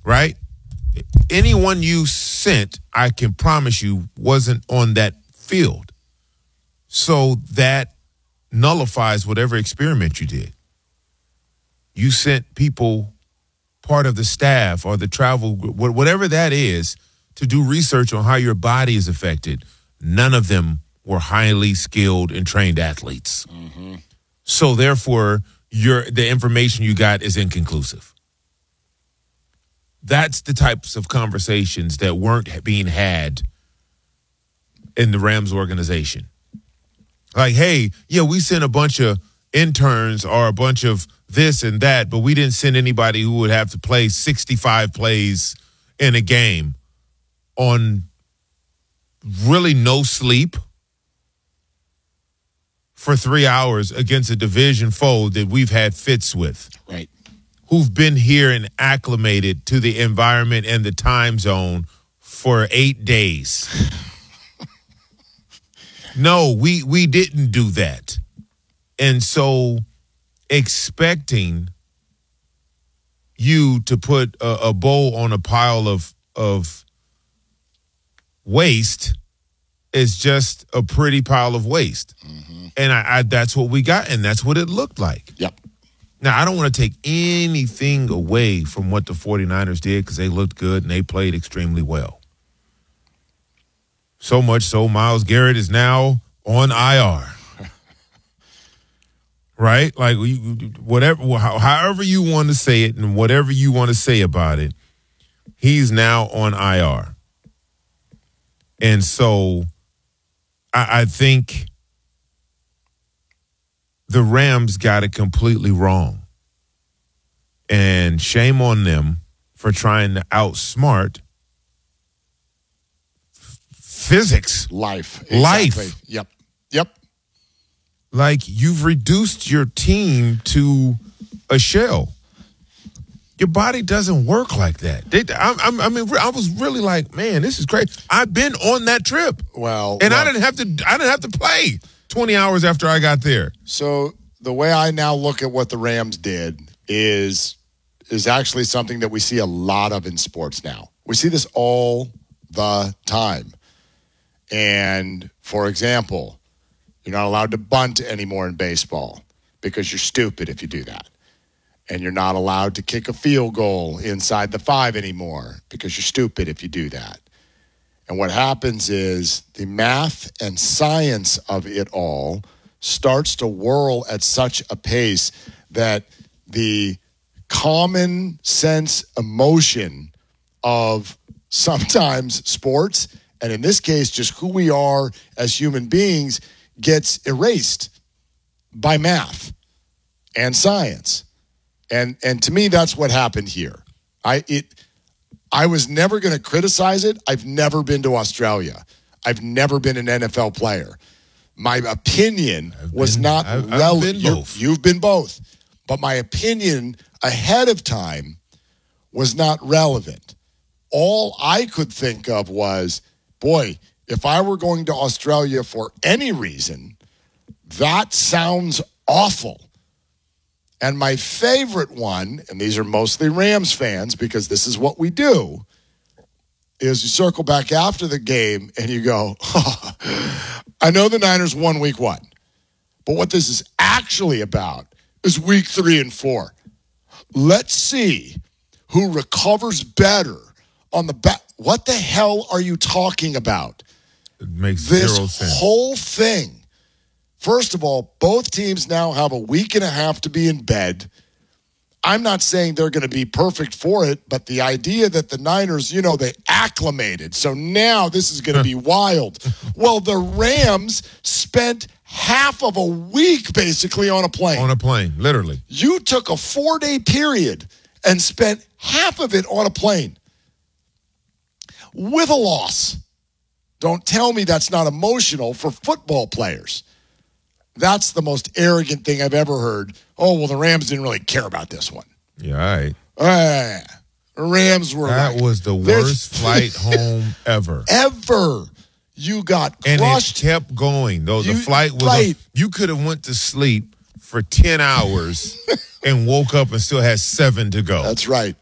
right? Anyone you sent, I can promise you, wasn't on that field. So that nullifies whatever experiment you did. You sent people, part of the staff or the travel, whatever that is, to do research on how your body is affected. None of them were highly skilled and trained athletes. Mm-hmm. So therefore, the information you got is inconclusive. That's the types of conversations that weren't being had in the Rams organization. Like, hey, yeah, we sent a bunch of interns or a bunch of this and that, but we didn't send anybody who would have to play 65 plays in a game on really no sleep for 3 hours against a division foe that we've had fits with. Right. Who've been here and acclimated to the environment and the time zone for 8 days. No, we didn't do that. And so expecting you to put a bow on a pile of waste is just a pretty pile of waste. Mm-hmm. And I that's what we got, and that's what it looked like. Yep. Now, I don't want to take anything away from what the 49ers did because they looked good and they played extremely well. So much so, Myles Garrett is now on IR. Right? Like, whatever, however you want to say it and whatever you want to say about it, he's now on IR. And so I think the Rams got it completely wrong. And shame on them for trying to outsmart physics. Life. Exactly. Life. Yep. Like, you've reduced your team to a shell. Your body doesn't work like that. I was really like, man, this is great. I've been on that trip. I didn't have to play 20 hours after I got there. So the way I now look at what the Rams did is actually something that we see a lot of in sports now. We see this all the time. And for example, you're not allowed to bunt anymore in baseball because you're stupid if you do that. And you're not allowed to kick a field goal inside the 5 anymore because you're stupid if you do that. And what happens is the math and science of it all starts to whirl at such a pace that the common sense emotion of sometimes sports, and in this case, just who we are as human beings, gets erased by math and science. And to me, that's what happened here. I was never going to criticize it. I've never been to Australia. I've never been an NFL player. My opinion was not relevant. You've been both. But my opinion ahead of time was not relevant. All I could think of was, boy, if I were going to Australia for any reason, that sounds awful. And my favorite one, and these are mostly Rams fans because this is what we do, is you circle back after the game and you go, I know the Niners won week 1, but what this is actually about is week 3 and 4. Let's see who recovers better on the back. What the hell are you talking about? It makes zero sense. This whole thing. First of all, both teams now have a week and a half to be in bed. I'm not saying they're going to be perfect for it, but the idea that the Niners, they acclimated. So now this is going to be wild. Well, the Rams spent half of a week basically on a plane. On a plane, literally. You took a 4-day period and spent half of it on a plane with a loss. Don't tell me that's not emotional for football players. That's the most arrogant thing I've ever heard. Oh, well, the Rams didn't really care about this one. Yeah, all right. The Rams were That was the worst flight home ever. Ever. You got crushed. And it kept going, though. The flight was right. You could have went to sleep for 10 hours and woke up and still had 7 to go. That's right.